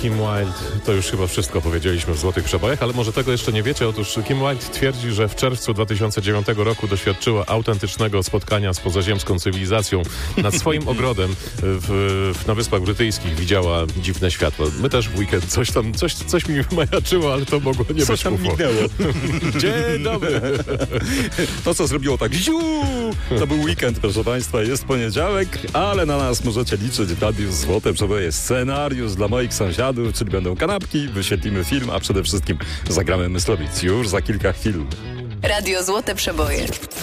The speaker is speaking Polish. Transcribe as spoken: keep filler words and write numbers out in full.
Kim Wilde, to już chyba wszystko powiedzieliśmy w Złotych Przebojach, ale może tego jeszcze nie wiecie. Otóż Kim Wilde twierdzi, że w czerwcu dwa tysiące dziewiątego roku doświadczyła autentycznego spotkania z pozaziemską cywilizacją. Nad swoim ogrodem w, w, na Wyspach Brytyjskich widziała dziwne światło. My też w weekend coś tam, coś, coś mi majaczyło, ale to mogło nie coś być tam mignęło. Dzień dobry. To, co zrobiło tak ziu, to był weekend, proszę Państwa. Jest poniedziałek, ale na nas możecie liczyć w Radiu Złote Przeboje. Scenariusz dla moich sąsiadów, czyli będą kanapki, wyświetlimy film, a przede wszystkim zagramy Myslowic już za kilka chwil. Radio Złote Przeboje.